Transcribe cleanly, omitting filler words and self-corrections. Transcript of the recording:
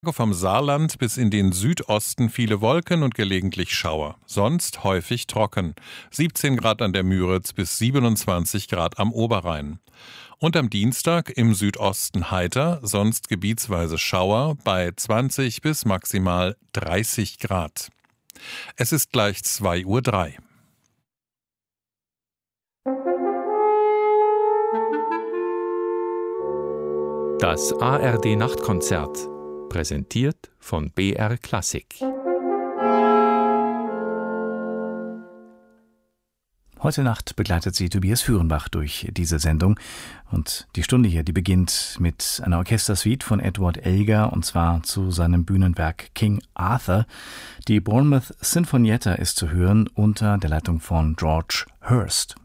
Vom Saarland bis in den Südosten viele Wolken und gelegentlich Schauer. Sonst häufig trocken. 17 Grad an der Müritz bis 27 Grad am Oberrhein. Und am Dienstag im Südosten heiter, sonst gebietsweise Schauer bei 20 bis maximal 30 Grad. Es ist gleich 2:03 Uhr. Das ARD-Nachtkonzert, präsentiert von BR Klassik. Heute Nacht begleitet sie Tobias Führenbach durch diese Sendung. Und die Stunde hier, die beginnt mit einer Orchestersuite von Edward Elgar, und zwar zu seinem Bühnenwerk King Arthur. Die Bournemouth Sinfonietta ist zu hören unter der Leitung von George Hurst.